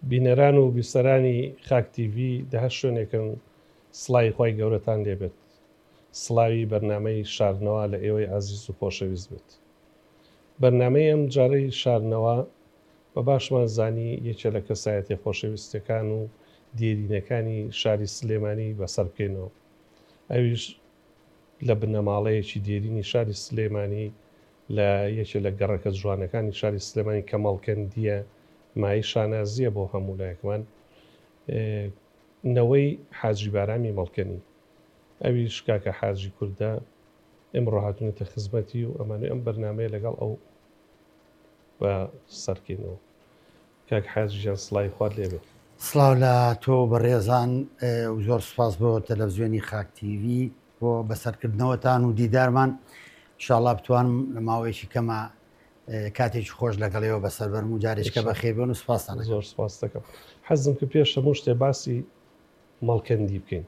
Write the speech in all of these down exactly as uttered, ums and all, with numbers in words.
بینەران و بیسەرانی خاک تیڤی دەهەت شوێنێکن سڵای خۆی گەورەتان لێبێت. سڵاوی بەرنامەی شاردنەوە لە ئێوەی ئازیز و خۆشەویست بێت. بەرنامەی ئەم جارەی شاردنەوە بە باشمان زانی یەکێ لە کەسایەتی خۆشەویستەکان و دیرینەکانی شاری سلێمانی بەسەر بکەینەوە. ئەویش لە بنەماڵەیەکی دیرینی شاری سلێمانی لە یەکێ لە گەڕەکە جوانەکانی شاری سلێمانی کە مەڵکەندیە مای شانازیە بۆ هەموو لایەکمان نەوەی حاجی بارامی مەڵکەنی. ئەویش کاکە حاجی کوردە ئێمە ڕاهاتونێتە خزمەتی و ئەمانەی ئەم بەرنامەیە لەگەڵ ئەو بە سەرکەینەوە. کاک حاجییان سڵای خوارد لێبێت. سڵاو لە تۆ بەڕێزان و زۆر سپاس بۆ تەلەڤیزیۆنی خاک تیڤی بۆ بەسەرکردنەوەتان و دیدارمان. ئینشاڵڵا بتوانم لە ماوەیەکی کەمە کاتێکی خۆش لەگەڵەوە بەسەر بەرم و جارێککە بەخێبێن و سپاسان زۆر سپاس دەکەم. حەزم کە پێش هەموو شتێ باسی مەڵکەندی بکەین.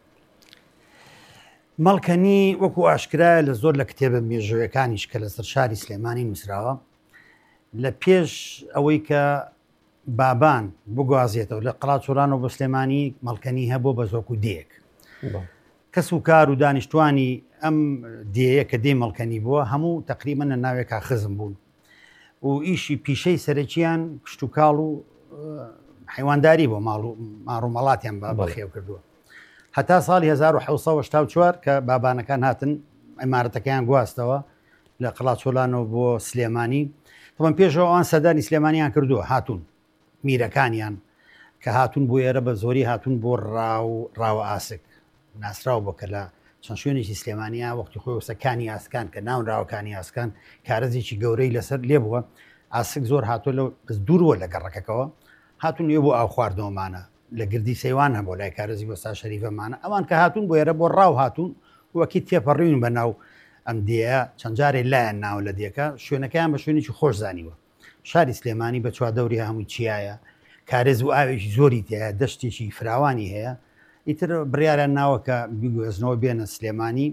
مەڵکەنی وەکو ئاشکرایە لە زۆر لە کتێبە مێژوویەکانیش کە لەسەر شاری سلێمانی نووسراوە لە پێش ئەوەی کە بابان بگوازێتەوە لە قەڵاچۆران و بە سلێمانی مەڵکەنی هەبوو بە زۆک و دێک. کەس و کار و دانیشتوانی ئەم دێیە کە دێ مەڵکەنی بووە هەموو تقریبا لە ناوێکا خزم بوون و ئیشی پیشەی سەرەکییان کشت و کاڵ و حیوانداری بۆ ماڵ و ماڕوومەڵاتیان بەخێو کردووە. هەتا ساڵی هەزار و حەوت سەد و هەشتا و چوار کە بابانەکان هاتن ئیمارەتەکەیان گواستەوە لە قەڵاچۆلانەوە بۆ سلێمانی. تەمەن پێشەوە ئەوان سەردانی سلێمانیان کردووە هاتوون میرەکانیان کە هاتوون بۆ ئێرە بە زۆری هاتوون بۆ ڕاو ڕاوە ئاسک ناسرااو بۆکە لە چەند شوێنێکی سلێمانیا وەختی خۆی وسەکانی ئاسکان کە ناون ڕاوەکانی ئاسکان کارەزێکی گەورەی لەسەر لێ بووە. ئاسک زۆر هاتووە لە بەس دووروە لە گەڕەکەکەەوە هاتوون یە بۆ ئاو خواردنەوەمانە لە گردی سەیوان هەبوو لای کارەزی بۆ سا شەریفەمانە ئەوان کە هاتوون بۆ ئێرە بۆ ڕاو هاتوون وەکی تێپەڕین بە ناو ئەم دێە چەند جارێ لایەن ناو لە دیەکە شوێنەکەیان بە شوێنێکی خۆش زانیوە. شاری سلێمانی بە چواردەوری هەمووی چیایە کارێز و ئاوێکی زۆری تەیە دەشتێکی فراوانی هەیە. ئیتر بڕیاران ناوە کە بیگوێزنەوە بێنە سلێمانی.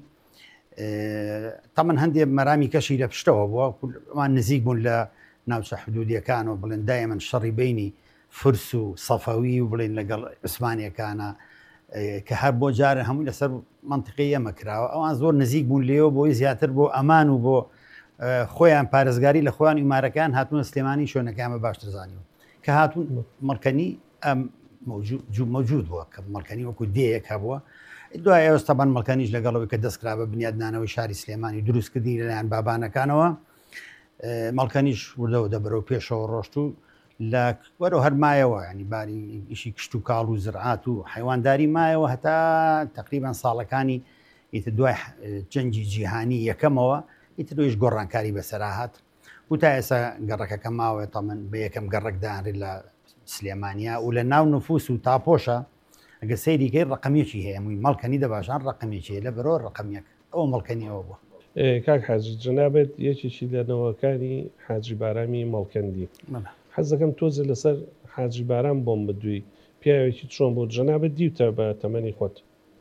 تەمەن هەندێک مەرامی کەشی لە پشتەوە بووە ئەوان نزیک بوون لە ناوچە حدودیەکانەوە بڵێن دایە من شەڕی بینی فرس و سەفەوی و بڵێن لەگەڵ عوسمانیەکانە کە هەر بۆ جارە هەمووی لەسەر منطقی ئەمە کراوە. ئەوان زۆر نزیک بوون لێەوە بۆی زیاتر بۆ ئەمان و بۆ خۆیان پارێزگاری لە خۆیان ئیمارەکان هاتوونە سلێمانی شوێنەکەیانمە باشتر زانیوە کە هاتوون مەڵکەنی ئەم مەوجود بووە کە مەڵکەنی وەکو دێیەک هەبووە. دوای ئێوەستەبان مەڵکەنیش لەگەڵەوەی کە دەستکرا بە بنیادنانەوەی شاری سلێمانی دروستکردی لەلایەن بابانەکانەوە مەڵکەنیش وردەوە دەبەرەوە پێشەوە ڕۆشت و لە وەرە هەر مایەوە ینی باری ئیشی کشت و کاڵ و زرعات و حیوانداری مایەوە هەتا تقریبان ساڵەکانی ئیتر دوای جەنگی جیهانی یەکەمەوە ئیتر دوێش گۆڕانکاری بەسەراهات و تا ئێستا گەڕەکەکە ماوە تەمەن بە یەکەم گەڕێکدانری لە سلێمانیا و لە ناو نفوس و تاپۆشە ئەگە سەیریکەی ڕقمیەکی هەیە مووی مەڵکەنی دەباشان ڕقمێکی لە بەرۆ ڕقمیەک ئەوە مەڵکەنیەوە بووە. کاک حاجی جەنابێت یەکێکی لەنەوەکانی حاجی بارامی مەڵکەندی حەزەکەم تۆزە لەسەر حاجی باران بۆم بدووی پیاوێکی چۆن بۆ جەنابێت دیوتە بە تەمەنی خۆت.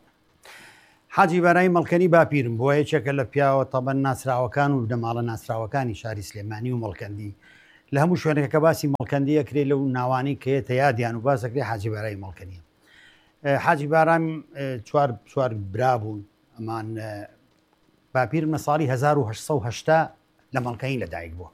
حاجی بارانی مەڵکەنی باپیرم بۆ یەکێکە لە پیاوە تەبەن ناسراوەکان و دەماڵە ناسراوەکانی شاری سلێمانی و مەڵکەندی لە هەموو شوێنێکە کە باسی مەڵکەندی ئەکرێ لەو ناوانی کە هەیە یادیان و باسەکرێ حاجی بارانی مەڵکەنیە. حاجی باران چوار چوار برا بوون ئەمان باپیرم لە ساڵی هەزار و هەشت سەد و هەشتا لە مەڵکەنی لەدایک بووە.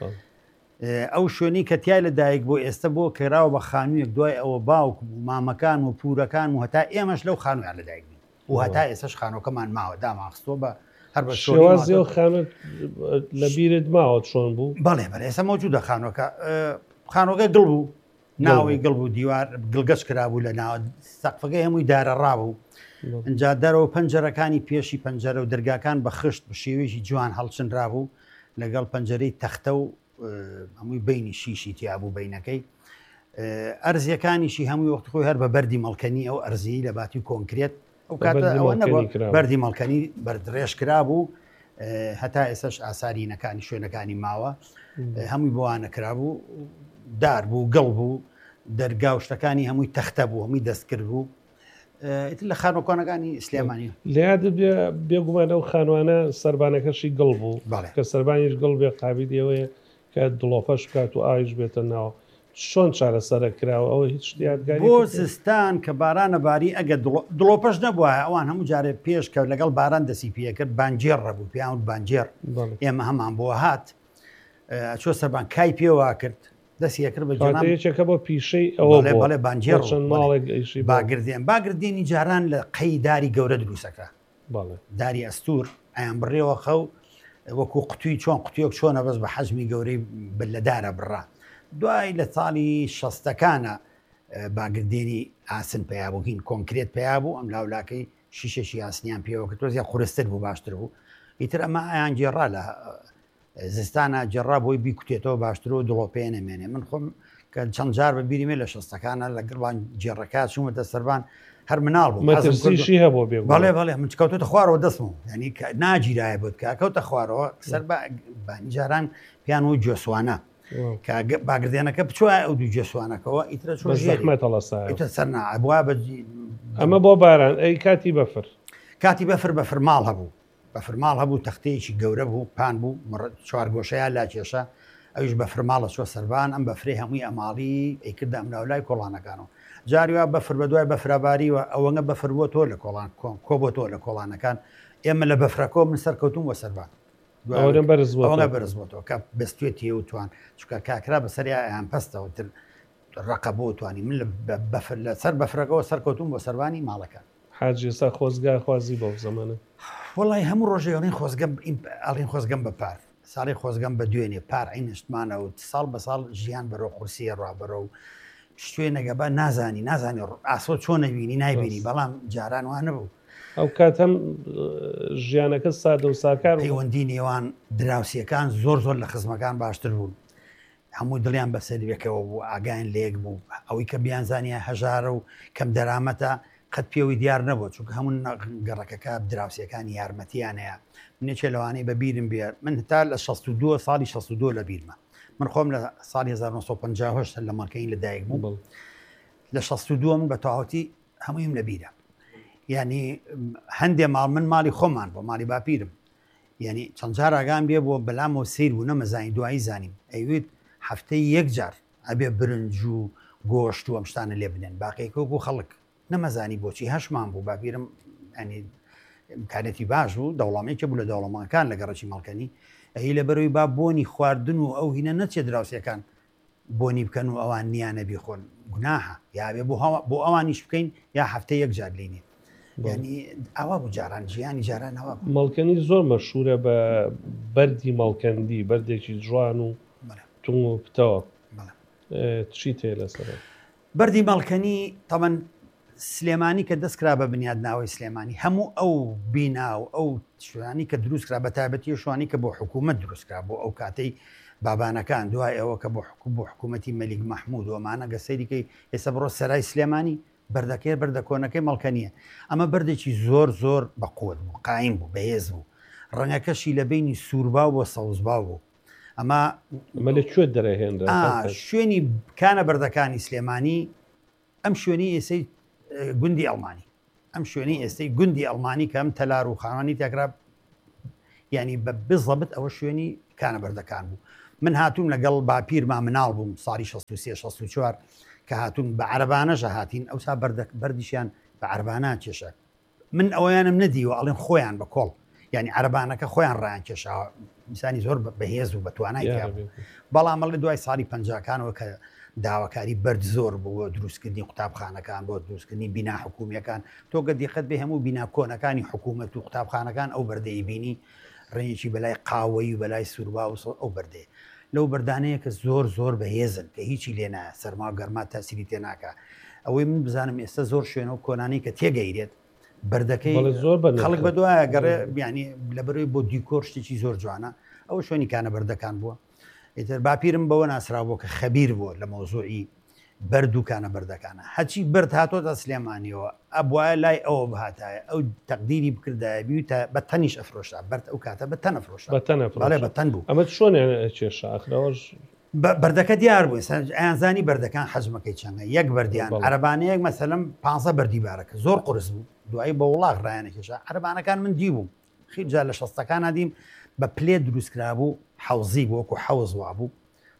ئەو شوێنی کە تای لەدایک بۆ ئێستا بۆ کێراوە بە خانوویەک دوای ئەوە باوک و مامەکان و پورەکان و هەتا ئێمەش لەو خانوویان لەدایک بووین و هەتا ئێستش خانۆکەمان ماوە داماخستۆ بە هەر بە شێوازی و خانوت لە بیرت ماوە چۆن بوو؟ بەڵێ بەڵێ ئێستا مەوجودە خانۆکە خانۆکە گڵ بوو ناوی گڵ بوو دیوار گڵگەش کرابوو لە ناوە سەقفەکەی هەمووی دارە ڕابوو ئەجا دەرەوە پەنجەرەکانی پێشی پەنجەرە و دەرگاکان بە خشت بە شێوێژی جوان هەڵچنرابوو لەگەڵ پەنجەرەی تەختە و هەمووی بینی شیشی تیابوو بینەکەی ئەرزیەکانیشی هەمووی وەخت خۆی هەر بە بەردی مەڵکەنی ئەو ئەرزی لە باتی کۆنکرێت ئەو کاتە ئەوە نەبووە بەردی مەڵکەنی بەردڕێژ کرابوو هەتا ئێسش ئاسارینەکانی شوێنەکانی ماوە هەمووی بۆوانە کرابوو دار بوو گەڵ بوو دەرگا و شتەکانی هەمووی تەختە بوو هەمووی دەستکرد بوو لە خانۆکانەکانی سلێمانی لێیاد بێگومان ئەو خانوانە سەربانەکەشی گڵ بوو کە سەربانیش گڵ بێ قابلیەوەیە کە دڵۆپەش بکات و ئاویش بێتە ناوە چۆن چارەسەرە کراوە ئەوە هیچ یادگاری بۆ سستان کە بارانە باری ئەگە دڵۆپەش نەبووە ئەوان هەموو جارێ پێش کە لەگەڵ باران دەسی پێکرد بانجێر ڕەبوو پیاوت بانجێر ئێمە هەمان بۆ هات چۆ سەربان کای پێوا کرد دەستی کرد بە جێکە بۆ پیشەی ئەوە بەڵێ بانجێر ماڵێک باگردێن باگردێنی جاران لە قەی داری گەورە دروستەکە داری ئەستور ئەیان بڕێەوە خەو وەکو قوتووی چۆن قوتیۆک چۆنە بەس بە حەجمی گەورەی لەدارە بڕا دوای لە ساڵی شەستەکانە باگردێنی ئاسن پیا بووین کۆنکرێت پیا بوو ئەم لاولاکەی شیشەشی ئاسنیان پێوە کە تۆزیان قورستر بوو باشتر بوو ئیتر ئەمە ئەیان جێڕا لە زستانە جێڕا بۆی بیکوتێتەوە باشتر و دڵۆپێ نەمێنێ من خۆم کە چەند جار بە بیریمێ لە شەستەکانە لە گڵوان جێڕەکە چوومەتە سەربان هەر مناڵ بوو مەترسیشی هەبوو بێ بەڵێ بەڵێ من کەوتۆتە خوارەوە دەستم ینی ناگیرایە بۆت کە کەوتە خوارەوە سەر بانی جاران پیان و جۆسوانە باگردێنەکە بچوە ئەو دوو جێسوانەکەەوە ئیترە چۆژێتە سەر نابووە بە ئەمە بۆ باران ئەی کاتی بەفر کاتی بەفر بە فرماڵ هەبوو بە فرماڵ هەبوو تەختەیەکی گەورە بوو پان بوو چوار گۆشەیە لا کێشە ئەوش بە فرماڵە چۆ سەربان ئەم بەفرێ هەمووی ئەماڵی ئەیکردە ئەم ناولای کۆڵانەکانەوە جاریوا بەفر بە دوای بەفراباری و ئەوەنگە بەفر بۆ تۆ لە کۆڵان کۆ بۆ تۆ لە کۆڵانەکان ئێمە لە بەفرەکۆ من سەرکەوتوم وە سەربان ئەوە بەرز بۆتەوە کە بەستێتی وتوان چکە کاکرا بەسەریا ئەیان پستەوە تر ڕقە بۆ توانی من لە سەر بەفرەکەەوە سەرکەوتوم بۆ سەربانی ماڵەکان حاجێسا خۆزگا خوازی بەو زەمانە وڵی هەموو ڕۆژێڵین خۆزگەم ئەڵین خۆزگەم بە پار ساڵی خۆزگەم بە دوێنێ پار عینشتمانە و ساڵ بە ساڵ ژیان بەرەو قورسیە ڕابەرە و شوێنەگەبە نازانی نازانی ئاسۆ چۆن نەبینی نایبینی بەڵام جاران وانە بوو ئەو کاتەم ژیانەکە سادە و ساکار پەیوەندی نێوان دراوسیەکان زۆر زۆر لە خزمەکان باشتر بوون هەموو دڵیان بەسەریەکەەوە بوو ئاگیان لێک بوو ئەوەی کە بیانزانیە هەژارە و کەم دەرامەتە قەت پێوەی دیار نەبوو چونکە هەموو گەڕەکەەکە دراوسیەکانی یارمەتیانەیە منێکێ لەوانەی بە بیرم بێ من هەتا لە شەست و دووە ساڵی شەست و دووە لە بیرمە من خۆم لە ساڵی هەزار و نۆ سەد و پەنجا و هەشت لە مەڵکەی لەدایک بوو لە شەست و دووە من بە تەواوەتی هەموویم لە بیرە ینی هەندێ ماڵ من ماڵی خۆمان بۆ ماڵی باپیرم ینی چەند جار ئاگام بێ بۆ بەلامەوە سیر بوو نەمەزانی دوایی زانیم ئەیوێت هەفتەی یەک جار ئەبێ برنج و گۆشت و ئەم شتانە لێ بنێن باقیکە بۆ خەڵک نەمەزانی بۆچی هەشمان بوو باپیرم ئەنی کارێتی باش بوو دەوڵامێکە بوو لە دەوڵەمەکان لە گەڕەکی مەڵکەنی ئەهی لە بەرەوەی با بۆنی خواردن و ئەو هینە نەچێت دراوسەکان بۆنی بکەن و ئەوان نیانە بیخۆن گوناها یاێ بۆ ئەوانیش بکەین یا هەفتە یەک جار لینێ ینی ئەوە بوو جاران ژیانی جارانەوە مەڵکەنی زۆر مەشهورە بە بەردی مەڵکەندی بەردێکی جوان و تون و پتەوە چی تێ لەسەر بەردی مەڵکەنی تەمەەن سلێمانی کە دەستکرا بە بنیاد ناوەی سلێمانی هەموو ئەو بینا و ئەو شوانی کە دروستکرا بە تایبەتی شوانی کە بۆ حکوومەت دروستکرا بۆ ئەو کاتەی بابانەکان دوای ئەوە کە بۆ حکوم بۆ حکوومەتی مەلیک مەحموود ومانە گەسەریکەی ئێستا بڕۆ سەرای سلێمانی بەردەکەی بەردەکۆنەکەی مەڵکەنیە ئەمە بەردێکی زۆر زۆر بەقوت بوو قایم بوو بەهێز بوو ڕەنگەکەشی لە بینی سووربا بۆ سەوزبا بوو ئەمە ئەمە لە کوێ دەرەهێنرا شوێنی کانە بەردەکانی سلێمانی ئەم شوێنی ئێسەی گوندی ئەڵمانی ئەم شوێنی ئێستای گوندی ئەڵمانی کە ئەم تەلار و خاوانی تاکرا ینی بە بزەبت ئەوە شوێنی کانە بەردەکان بوو من هاتووم لەگەڵ باپیرما مناڵ بووم ساڵی شەست و سێ شەست و چوار کە هاتوون بە عەرەبانەژە هاتین ئەوسا بەردیشیان بە عەرەبانان کێشە من ئەویانم نەدیوە ئەڵێن خۆیان بە کۆڵ ینی عەرەبانەکە خۆیان ڕیان کێشاوە میسانی زۆر بەهێز و بەتوانای بەڵام مەڵێ دوای ساڵی پەنجاکانەوە کە داواکاری بەرد زۆر بووە دروستکردنی قوتابخانەکان بۆ دروستکردنی بینا حکوومیەکان تۆ گە دیقەت بێ هەموو بینا کۆنەکانی حکوومەت و قوتابخانەکان ئەو بەردەی بینی ڕێنێکی بەلای قاوەی و بەلای سووربا و ئەو بەردێ لەو بەردانەیە کە زۆر زۆر بەهێزن کە هیچی لێنە سەرما گەرما تاسیری تێناکە ئەوەی من بزانم ئێستا زۆر شوێنە و کۆنانی کە تێگەیرێت بەردەکەی خەڵک بە دوایە گەڕێ بیانی لە بەرەوەی بۆ دیکۆر شتێکی زۆر جوانە ئەوە شوێنی کانە بەردەکان بووە ئێتر باپیرم بەوە ناسراوە کە خەبیر بووە لە مۆزوعی بەردووکانە بەردەکانە هەچی برد هاتۆتە سلێمانیەوە ئەبواە لای ئەوە بهاتایە ئەو تەقدیری بکردایبی و تا بە تەنیش ئەفرۆشتا بەرد ئەو کاتە بە تەنە فرۆشتا بەڵێ بە تەن بوو ئەمە چۆن کێشە ئەخراوەش بەردەکە دیار بوو ئەیانزانی بەردەکان حەجمەکەی چەندە یەک بەردیان عەرەبانەیەک مەسەلەم پانزە بەردی بارەکە زۆر قورس بوو دوایی بە وڵاغ ڕایانە کێشا عەرەبانەکان من دی بووم خیجا لە شەستەکان دیم بە پلێ دروستکرا بوو حەوزی بوو وەکو حەوز وا بوو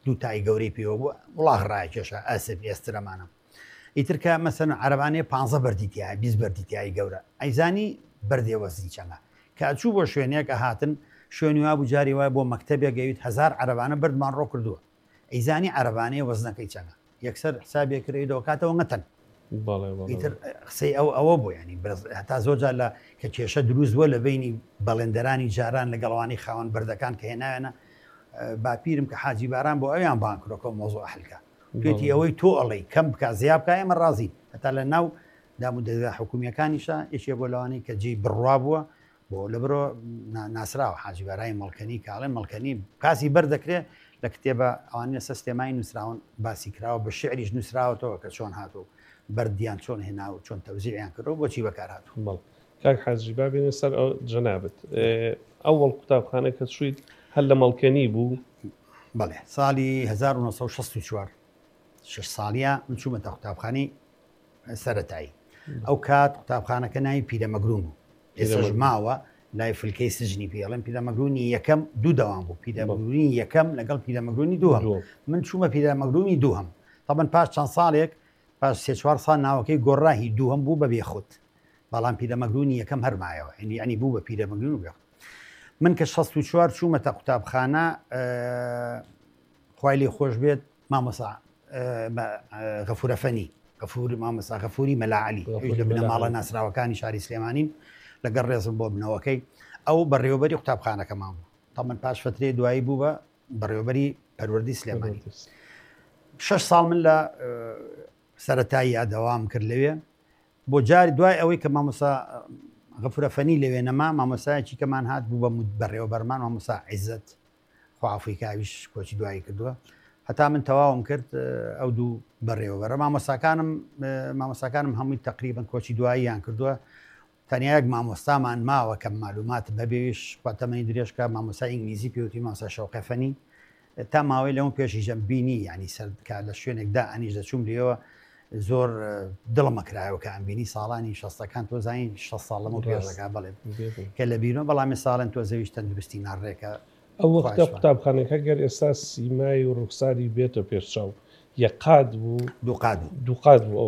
دووتای گەورەی پێوە بووە وڵاغ ڕای کێشە ئەسب ئێسترەمانە ئیترکە مەسەن عەرەبانەیە پانزە بەردیتیای بیست بەردیتیایی گەورە ئەیزانی بەردێ وەزنی چەندە کە ئەچوو بۆ شوێنێکە هاتن شوێنی وا بوو جاری وای بۆ مەکتەبێ گەویت هەزار عەرەبانە بردمان ڕۆ کردووە ئەیزانی عەرەبانەیە وەزنەکەی چەندە یەکسەر حسابێکردەوە کاتەوە نەتەن ئیتر قسەی ئەو ئەوە بۆ ینی هەتا زۆرجار لە کە کێشە دروست بووە لە بینی بەڵێندەرانی جاران لەگەڵوانی خاوەن بەردەکان کە هێناوێنە باپیرم کە حاجی باران بۆ ئەویان بانکرۆکە مۆزۆ حلکە توێتی ئەوەی تۆ ئەڵی کەم بکە زیاب بکە ئێمە ڕازی هەتا لە ناو دامودەدا حکومیەکانیشە یەکێ بۆ لەوانەی کە جێی بڕوا بووە بۆ لە بڕۆ ناسراوە حاجی بارای مەڵکەنی کاڵێن مەڵکەنی کاسی بەردەکرێت لە کتێبە ئەوانە سیستێمای نووسراون باسی کراوە بە شعریش نووسراوەتەوە کە چۆن هاتوو بەردیان چۆن هێنا و چۆن تەوزیعیان کردەوە بۆچی بەکار هاتوو کاک حاجی با بێنێ سەر ئەو جەنابەت ئەوەڵ قوتابخانە کە چوویت هەر لە مەڵکەنی بوو بەڵێ ساڵی هەزار و نۆ سەد و شەست و چوار شش ساڵیە من چوومەتە قوتابخانەی سەرەتایی ئەو کات قوتابخانەکە ناوی پیرەمەگرون بوو ئێستا ماوە لای فلکەی سژنی پێڵێن پیرەمەگرونی یەکەم دوو دەوام بوو پیرەمەگرونی یەکەم لەگەڵ پیرەمەگرونی دووەم من چوومە پیرەمەگرونی دووهەم تەبەن پاش چەند ساڵێک پاش سێ چوار ساڵ ناوەکەی گۆڕاهی دووهەم بوو بە بێخوت بەڵام پیرەمەگرونی یەکەم هەرمایەوە ینی بوو بە پیرەمەگرون بێ من کە شەست و چوار چوومەتە قوتابخانە خوای لێ خۆش بێت مامۆسا غەفورەفەنی غەفوری مامۆستا غەفوری مەلاعەلی لە بنەماڵە ناسراوەکانی شاری سلێمانیم لەگەڵ ڕێزم بۆ بنەوەکەی ئەو بەڕێوەبەری قوتابخانەکەمان بوو تەمەن پاش فترێ دوایی بوو بە بەڕێوەبەری پەروەردی سلێمانی شەش ساڵ من لە سەرەتایی ئادەوام کرد لەوێ بۆ جاری دوای ئەوەی کە مامۆسا غەفورەفەنی لەوێ نەما مامۆسایەکی کەمان هات بوو بە بەڕێوەبەرمان مامۆسا عیزەت خوافریکاویش کۆچی دوایی کردووە هەتا من تەواوم کرد ئەو دوو بەڕێوەبەرە مامۆساکانم مامۆساکانم هەمووی تقریبن کۆچی دواییان کردووە تەنیایەک مامۆستامان ماوە کەم معلومات بەبێویش خواتەمەنی درێژکە مامۆسای ئینگلیزی پێوتی مامۆستا شەوقەفەنی تا ماوەی لەون پێشی ژەم بینی ینی سەرکە لە شوێنێکدا ئەنیش دەچوم لێەوە زۆر دڵمە کرایەوە کە ئەمبینی ساڵانی شەستەکان تۆ زین شە ساڵەمە پێشەکە بڵێ کە لە بیرۆ بەڵامی ساڵن تۆ زەویش تەندروستی ناڕێکە ئەو وەختە قوتابخانەکە گەر ئێستا سیمای و ڕوخساری بێتە پێشچاو یەقات بوو دووقات دووقات بوو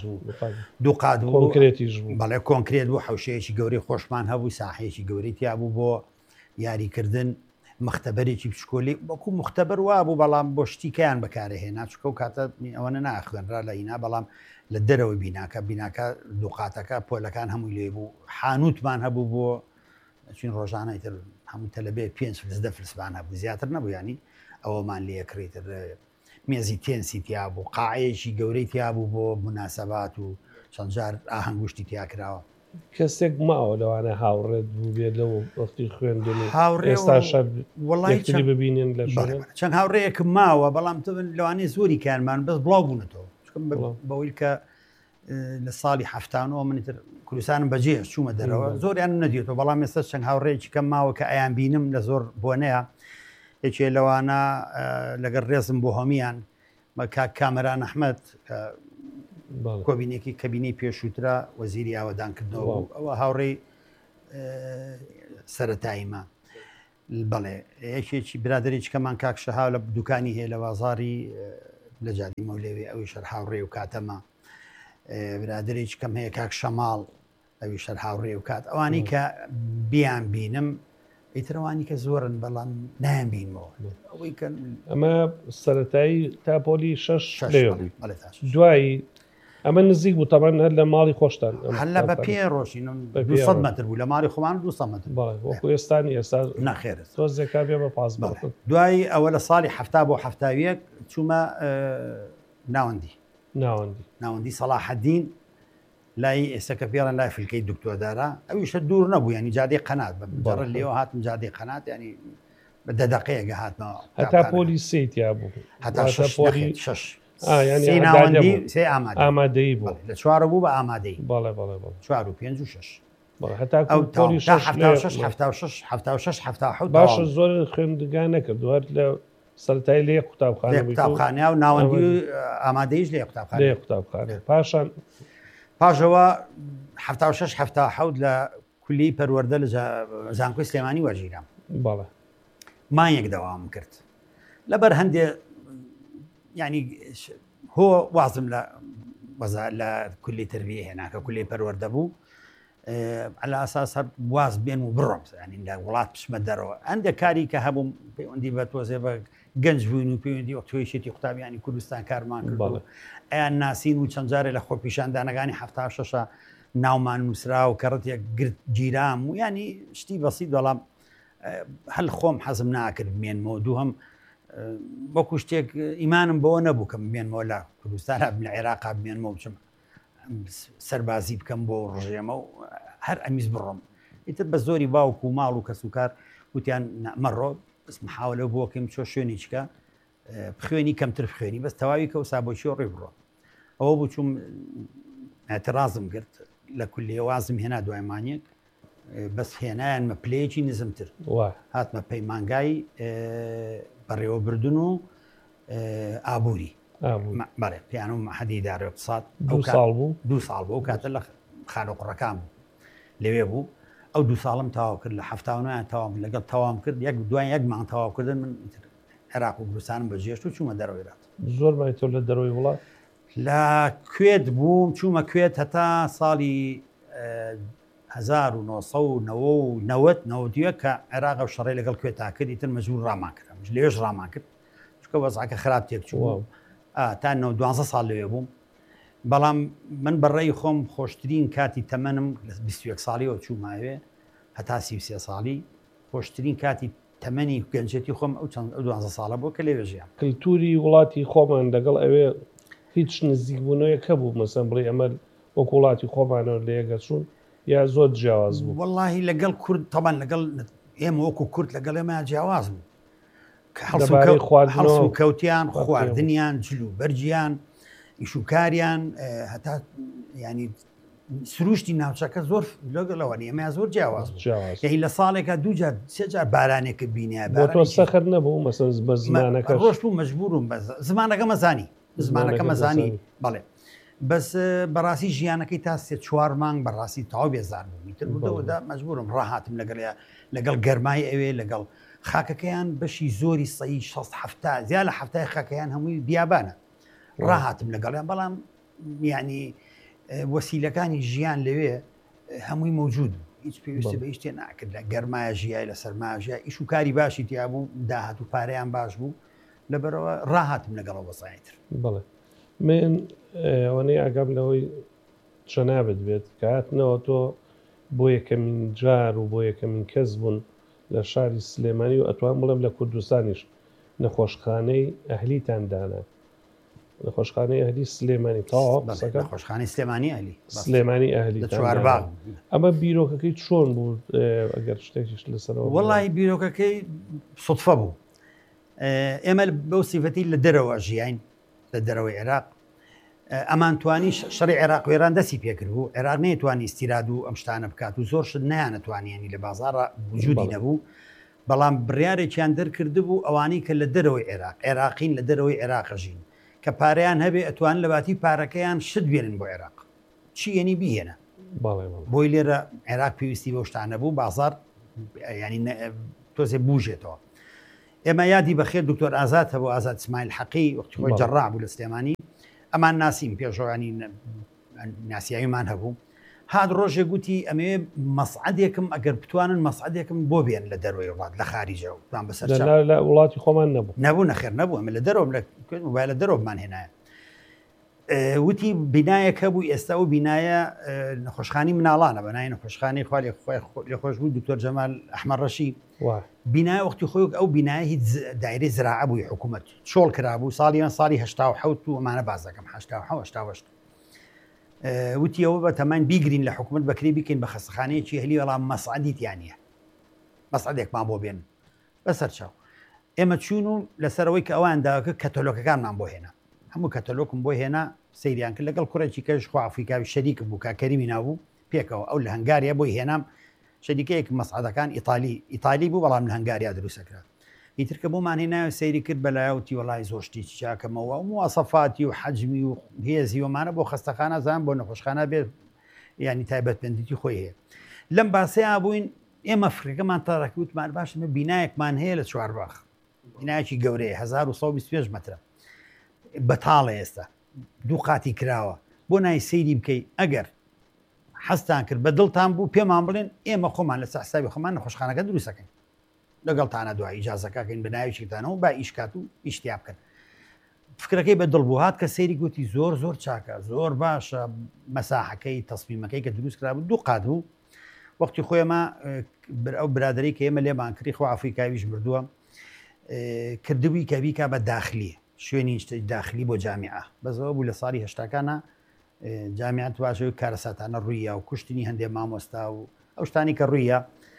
دووقات کۆنکرێتیش بوو بەڵێ کۆنکرێت بوو حوشەیەکی گەوری خۆشمان هەبوو ساحەیەکی گەوری تیا بوو بۆ یاریکردن مختبەرێکی پشکۆلی وەکو مختبەر وا بوو بەڵام بۆ شتیکیان بەکارهێنا چکە و کاتە ئەوەنە ناخوێنرا لە ئینا بەڵام لە دەرەوەی بیناکە بیناکە دووقاتەکە پۆلەکان هەمووی لێ بوو حانوتمان هەبوو بۆ چین ڕۆژانەی تر هەموو تەلەبێ پێنج فلسدە فلسبان هەبوو زیاتر نەبوو ینی ئەوەمان لێ کڕیتر مێزی تێنسی تیا بوو قاعەیەکی گەورەی تیا بوو بۆ مناسەبات و چەند جار ئاهەنگوشتی تیا کراوە کەسێک ماوە لەوانە هاوڕێت بوو بێت لەو وەختی خوێندن ئێستا وڵی ببینێن لە چەند هاوڕێیەکم ماوە بەڵام لەوانەیە زۆری کارمان بەس بڵاو بوونەتەوە بەوەی کە لە ساڵی هەفتانەوە منتر کوردستانم بەجێ چوومە دەرەوە زۆریان نەدیێتەوە بەڵام ئێستا چەند هاوڕێکی کەم ماوە کە ئەیان بینم لە زۆر بۆنەیە یەکێ لەوانە لەگەڵ ڕێزم بۆ هەمیان کاک کامەران ئەحمەد کۆبینێکی کەبینەی پێشووترا وەزیری ئاوەدانکردنەوە ئەوە هاوڕێی سەرەتاییمە بەڵێ یەکێکی برادێکی کەمان کاک شەهاو لە دوکانی هەیە لە بازاری لە جادی مەولێوی ئەوی شەر هاوڕێ و کاتەمە برادێکی کەم هەیە کاک شەماڵ ئەوی شەر هاوڕێ و کات ئەوانی کە بیان بینم ئیترەوانی کە زۆرن بەڵام نایان بینەوە ئەوەی کە ئەمە سەرەتایی تاپۆلی شەش دوایی ئەمە نزیک بوو تەمان هەر لە ماڵی خۆشتان هەر لە بە پێ ڕۆژین دووسەد مەتر بوو لە ماڵی خۆمان دووسەد مەتر وەکو ئێستانی ئێستا ناخێرت تۆزێکا بێ بە پاس دوای ئەوە لە ساڵی هەفتا بۆ هەفتاویەک چوومە ناوەندی ناوەندی ناوەندی سەلاحەدین لای ئێستا کە پێڵەن لای فلکەی دکتۆردارا ئەویشە دوور نەبوو ینی جادەی قەنات بەڕ لێەوە هاتم جادەی قەنات ینی بە دەدەقەیەگە هاتمەوە هەتا پۆلی سێتیا بوو هەتا پۆلی شش ینی سێ ئامادەی بوو لە چوارە بوو بە ئامادەی بەڵێ بەڵێ چوار و پێنج و شش باشە زۆر خوێندگان نەکرد دوار لە سەرەتایی لێ قوتابخانە قوتابخانە و ناوەندی ئامادەیش لێ قوتابخانە لێ قوتابخانە پاشان پاشەوە هەفتا و شەش هەفتا حەوت لە کولی پەروەردە لە زانکۆی سلێمانی وەرگیرام بەڵێ مانیەک دەوام کرد لەبەر هەندێ يعني هو وازم لا وزا لا كل تربيه هناك كل برورد ابو أه على اساس واز بين وبرمز يعني لا ولات بس مدرو عند كاري كهبم عندي بتوزي جنج بينو بيندي وقتويشي تقطاب يعني كردستان كارمان كردو الناسين وشنجاري لخو بيشان دانا غاني حفتا شاشا ناومان نسرا وكرت قرت جيرام ويعني شتي بسيط ولا هل خوم حزم ناكر بمين مودوهم وەکو شتێک ئیمانم بەوە نەبوو کەم بمێن مۆلا کوردستان بن عێراق بمێن مەوچم سەربازی بکەم بۆ ڕژێمە و هەر ئەمیز بڕۆم ئیتر بە زۆری باوکو و ماڵ و کەسوکار وتیان مەڕۆ بەس محاولە بۆکەم چۆ شوێنی چکە بخوێنی کەمتر بخوێنی بەس تەواوی کە و سابۆچی ڕێ بڕۆ ئەوە بوو چوم ئەترازم کرد لە کولێ وازم هێنا دوایمانیەک بەس هێنایان مە پلەیەکی نزمتر هاتمە پەیمانگای بەڕێوە بردن و ئابووری بەڵێ پیانۆ حەدی دارە اقتصاد دوو ساڵ بوو دوو ساڵ بوو کاتە لە خانۆقڕەکان بوو لەوێ بوو ئەو دوو ساڵم تەواو کرد لە هەفتاونیان تەواو لەگەڵ تەوام کرد یەک دوای یەکمان تەواوکردن من عێراق و کوردستانم بەجێشت و چوومە دەرەوەی زۆر مای تۆ لە دەرەوەی وڵات لە کوێت بووم چوومە کوێت هەتا ساڵی هەزار و نۆسە و نەوەت نەوەدیە کە عێراق و شەڕێ لەگەڵ کوێتا کردی تر مەجبور ڕامان کرد لێش ڕامان کرد چکە وەزعکە خراپ تێک چوو تا دوانزە ساڵ لەوێ بووم بەڵام من بەڕێی خۆم خۆشترین کاتی تەمەنم لە بیست و یەک ساڵیەوە چووماوێ هەتا سی و سێ ساڵی خۆشترین کاتی تەمەنی گەنجێتی خۆم ئەو چەند ئەو دوانزە ساڵە بوو کە لێوێ ژیان کللتوری وڵاتی خۆمان لەگەڵ ئەوێ هیچ نزیکبوونەوەیەکە بوو مەسەن بڵێ ئەمە وەک وڵاتی خۆمانەوە لێگە چوون یا زۆر جیاواز بوو واللهی لەگەڵ کورد تەبان لەگەڵ ئێمە وەکو کورد لەگەڵ ئێمە جیاواز بوو هەڵس و کەوتیان خواردنیان جل و بەرجیان ئیشوکاریان هەتا ینی سروشتی ناوچەکە زۆر لەگەڵەوە ئێمە زۆر جیاواز یعنی لە ساڵێکە دووجار سێجار بارانێکە بینە تۆ سەخر نەبوو مەسەن بە زمانەکە ڕۆژ بوو مەجبوروم بە زمانەکە مەزانی زمانەکە مەزانی بەڵێ بەس بەڕاستی ژیانەکەی تا سێ چوار مانگ بەڕاستی تاوا بێزار بوو میتر بوودەوەدا مەجبورم ڕاهاتم لەگەڵ لەگەڵ گەرمای ئەوێ لەگەڵ خاکەکەیان بەشی زۆری سەی شەست هەفتا زیاد لە هەفتای خاکەیان هەمووی بیابانە ڕاهاتم لەگەڵیان بەڵام یعنی وەسیلەکانی ژیان لەوێ هەمووی مەوجود هیچ پێویستی بە هیچ تێ ناکرد لە گەرمایە ژیای لە سەرماژە ئیش و کاری باشی تیا بوو داهات و پارەیان باش بوو لەبەرەوە ڕاهاتم لەگەڵەوە وەسایتر بڵێ من ئەوەنەی ئاگام لەوەی چەنابێت بێت کە هاتنەوە تۆ بۆ یەکەمین جار و بۆ یەکەمین کەس بوون لە شاری سلێمانی و ئەتوان بڵێم لە کوردستانیش نەخۆشخانەی ئەهلیتان دانا نەخۆشخانەی ئەهلی سلێمانی تاوا خۆشخانەی سلێمانی ئەهلی سلێمانی ئەهلی چوارباغ ئەمە بیرۆکەکەی چۆن بوو ئەگەر شتێکیش لەسەرەوە وەڵی بیرۆکەکەی سوتفە بوو ئێمە بەو سیفەتی لە دەرەوە ژیاین لە دەرەوەی عێراق ئەمان توانی شەڕی عێراق وێران دەستی پێکرد بوو عێراق نەیەتوانی استیراد و ئەم شتانە بکات و زۆر شت نەیانەتوانیانی لە بازاڕە وجودی نەبوو بەڵام بڕیارێکیان دەرکرد بوو ئەوانەی کە لە دەرەوەی عێراق عێراقین لە دەرەوەی عێراقژین کە پارەیان هەبێ ئەتوان لە باتی پارەکەیان شت بێنن بۆ عێراق چی یەنی بهێنە بۆی لێرە عێراق پێویستی بۆ شتانە بوو بازار ینی تۆزێ بوژێتەوە ئێمە یادی بەخێر دکتۆر ئازاد هەبوو ئازاد اسماعیل حەقی وەختی خۆی جەڕاح بوو لە سلێمانی ئەمان ناسیم پێشەوەنی ناسیاویمان هەبوو هات ڕۆژێ گوتی ئەمێ مەسعەدێکم ئەگەر بتوانن مەسعەدێکم بۆ بێن لە دەروی وڵات لە خارجەوە پلان بەسەر لە وڵاتی خۆمان نەبوو نەبوو نەخێر نەبوو ئەمە لە دەرەوە لە دەرەوەمان هێنایە وتی بینایەک هەبوو ئێستا و بینایە نەخۆشخانی مناڵانە بەنای نەخۆشخانی خوا لێ خۆش بوو دکتۆر جەمال ئەحمەد ڕەشید بینای وەختی خۆی ئەو بینایە هیچ دایرەی زراعە بووی حکوومەت شۆڵ کرابوو ساڵیان ساڵی هەشتا و حەوت و ئەمانە باز دەکەم هەشتا و حەوت هەشتا و هەشت وتیەوە بە تەمان بیگرین لە حکوومەت بەکرێ بکەین بە خەستەخانەیەکی هەلی وەڵام مەسعەدیتیان نییە مەسعەدێکمان بۆ بێن بەسەر چاو ئێمە چوون و لەسەرەوەی کە ئەوان داواکە کەتەلۆکەکانمان بۆ هێنا هەموو کەتەلۆکم بۆ هێنا سەیریان کرد لەگەڵ کوڕێکی کەش خوا ئەفریقاوی شەریک بوو کە کەریمی ناوبوو پێکەوە ئەو لە هەنگاریە بۆی هێنام شەریکەیەک مەسعەدەکان ئیتالی ئیتالی بوو بەڵام لە هەنگاریا دروستەکرا ئیتر کە بۆمان هێناوە سەیری کرد بەلایەوتی وەڵای زۆر شتێکی چاکەمەوە مواسەفاتی و حەجمی و هێزی ومانە بۆ خەستەخانە زان بۆ نەخۆشخانە بێت ینی تایبەتمەندیتی خۆی هەیە لەم باسەیە بووین ئێمە فڕێکەمان تاڕەکی وتمان باشمە بینایەکمان هەیە لە چوارباخ بینایەکی گەورەیە هەزار و سەد و بیست و پێنج مەترە بەتاڵە ئێستا دوو قاتی کراوە بۆ نای سەیری بکەی ئەگەر حەستان کرد بە دڵتان بوو پێمان بڵێن ئێمە خۆمان لە سەحسابی خۆمان نەخۆشخانەکە دروستەکەین لەگەڵتانە دوای ئیجازەکەکەین بە ناویشتانەوە با ئیشکات و ئیشتیا بکەن فکرەکەی بە دڵ بوو هات کە سەیری گوتی زۆر زۆر چاکە زۆر باشە مەساحەکەی تەسمیمەکەی کە دروست کرا بوو دوو قات بوو وەختی خۆیمە ئەو برادری کە ئێمە لێمان کردی خۆ ئافریکاویش بردووە کردبووی کە بیکا بە داخلی شوێنی داخلی بۆ جامیعە بەزەوە بوو لە ساڵی هەشتاکانە جامیعەت باشەوەی کارەساتانە ڕوویە و کوشتنی هەندێک مامۆستا و ئەو شتانی کە ڕوویە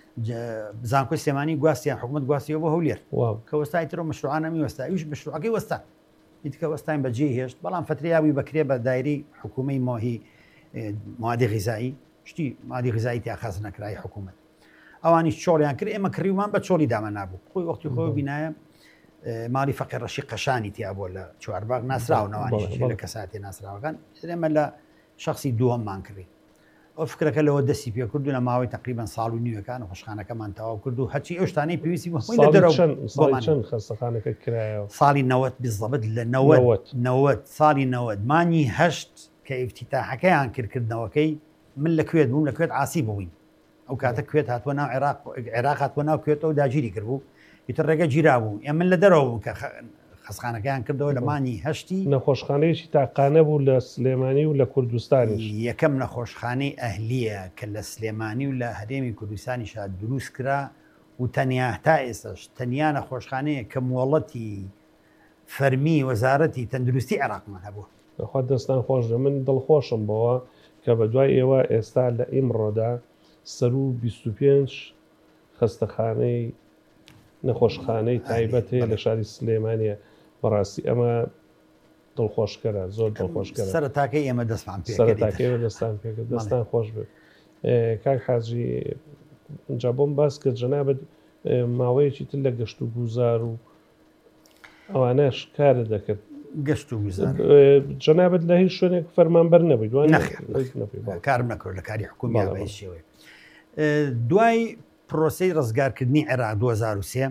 زانکۆی سلێمانی گواستیان حکوومەت گواستیەوە بۆ هەولێر کە وەستای ترۆ مەشروعانەمی وەستا ئەوش مەشروعەکەی وەستا ئیتکە وەستاین بەجێ هێشت بەڵام فتریاوی بەکرێ بە دایری حکوومەی ماهی موادی غیزایی شتی مادی غیزایی تیا خاز نەکرای حکوومەت ئەوانی چۆڵیان کرد ئێمە کڕیومان بە چۆڵی دامە نابوو خۆی وەختی خۆی بینایە ماڵی فەقیر ڕەشی قەشانی تیا بۆ لە چوارباغ ناسراونەوانی لە کەساتی ناسراوەکان ئێمە لە شخصی دووەممان کردی ئەو فکرەکە لەوە دەستی پێ کردو لە ماوەی تقریبان ساڵ و نیوەکان خۆشخانەکەمان تەواو کرد و هەرچی ئەو شتانەی پێویستی چەند خەستەخانەکە کرایەوە ساڵی نەوەت بزەبت لە نەوەت ساڵی نەوەت مانی هەشت کە ئیفتیتاحەکەیان کردکردنەوەکەی من لەکوێت بووم لەکوێت ئاسی بووین ئەو کاتە کوێت هاتووە ناو عێراق عێراق هاتووە ناو کوێتەوە داگیری کردبوو ئیتر ڕێگە گیرا بوو ئێمە من لە دەرەوە بوو کە خەسخانەکەیان کردەوە لە مانی هەشتی نەخۆشخانەیەکی تاقانە بوو لە سلێمانی و لە کوردستانیش یەکەم نەخۆشخانەی ئەهلیە کە لە سلێمانی و لە هەرێمی کوردستانیشا دروست کرا و تەنیا تا ئێستاش تەنیا نەخۆشخانەیە کە مۆڵەتی فەرمی وەزارەتی تەندروستی عێراقمان هەبوو خوا دەستان خۆش من دڵخۆشم بەوە کە بە دوای ئێوە ئێستا لە ئیمڕۆدا سەر و بیست و پێنج خەستەخانەی نەخۆشخانەی تایبەت هەیە لە شاری سلێمانیە بەڕاستی ئەمە دڵخۆشکەرە زۆر دڵخۆشکەرە سەرەتاکەی ئێمە دەستمان پێ سەرەتاکەی دەستان پێکرد دەستان خۆش بێت کاک حاجی اینجا بۆم باس کرد جەنابەت ماوەیەکی تر لە گەشت و گوزار و ئەوانەش کارە دەکرد گەشت و گوزار جەنابەت لە هیچ شوێنێک فەرمانبەر نەبوویت کارم نەکرد لە کاری حکومی بە شێوەیە دوای پرۆسەی ڕزگارکردنی عێراق دوو هەزار و سێ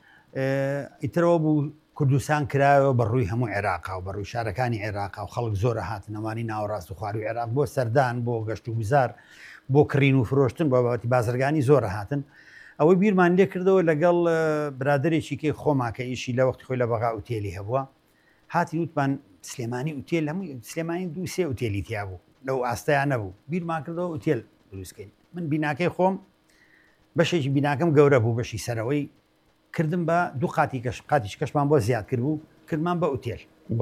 ئیترەوە بوو کوردستان کرایەوە بەڕووی هەموو عێراقا و بەڕووی شارەکانی عێراقا و خەڵک زۆرە هاتنەوانی ناوەڕاست و خواروی عێراق بۆ سەردان بۆ گەشت و گوزار بۆ کڕین و فرۆشتن بۆ بابەتی بازرگانی زۆرە هاتن ئەوەی بیرمان لێ کردەوە لەگەڵ برادێکی کەی خۆماکە ئیشی لە وەختی خۆی لە بەغا ئوتێلی هەبووە هاتی وتمان سلێمانی ئوتێل هەمووی سلێمانی دوو سێ ئوتێلی تیا بوو لەو ئاستەیان نەبوو بیرمان کردەوە ئوتێل دروستکەین من بیناکەی خۆم بەشێکی بیناکەم گەورە بوو بەشی سەرەوەی کردم بە دوو قاتی کەش قاتیش کەشمان بۆ زیاد کرد بوو کردمان بە ئوتێل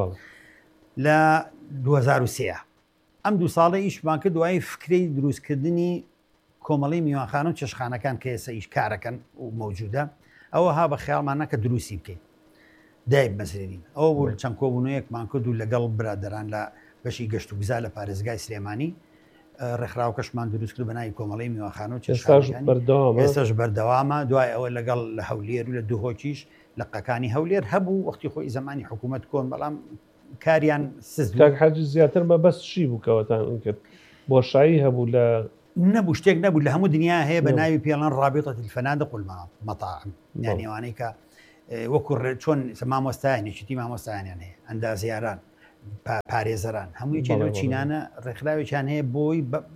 لە دوو هەزار و سێ ئەم دوو ساڵە ئیشمان کرد دوای فکرەی دروستکردنی کۆمەڵی میوانخانە و چێشخانەکان کە ئێستا ئیش کارەکەن و مەوجودە ئەوە ها بە خیاڵمانە کە دروستی بکەین دایب مەسرین ئەوە بوو چەند کۆبوونەیەکمان کرد و لەگەڵ برادەران لە بەشی گەشت و گوزار لە پارێزگای سلێمانی ڕێکخراوەکەشمان دروست کرد بە ناوی کۆمەڵی میوانخانە و ئێستاش بەردەوامە دوای ئەوە لەگەڵ لە هەولێر و لە دووهۆکیش لە قەکانی هەولێر هەبوو وەختی خۆی زمانی حکوومەت کۆن بەڵام کاریان سز حاجی زیاتر بە بەس چی بوو کەوەتان کرد بۆشایی هەبوو لە نەبوو شتێک نەبوو لە هەموو دنیا هەیە بە ناوی پێڵەن ڕابطة الفنادق والمطاعم یعنی ئەوانەی کە وەکو چۆن مامۆستایانێکی مامۆستایانیان هەیە ئەندازیاران پارێزەران هەمووی چێنەوە چینانە ڕێکخراوێکیان هەیە بۆی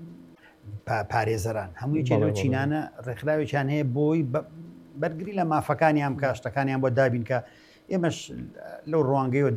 پارێزەران هەمووی چێنەوە چینانە ڕێکخراوێکیان هەیە بۆی بەرگری لە مافەکانیان کاشتەکانیان بۆ دابین کە ئێمەش لەو ڕوانگەیەوە